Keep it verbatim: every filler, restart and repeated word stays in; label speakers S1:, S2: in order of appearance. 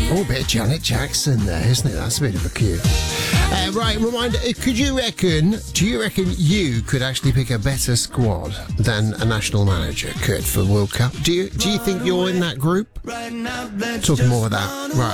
S1: Oh, a bit of Janet Jackson there, isn't it? That's a bit of a cue. Uh, right, reminder, could you reckon, do you reckon you could actually pick a better squad than a national manager could for World Cup? Do you, do you think you're in that group? Talking more of that. Right.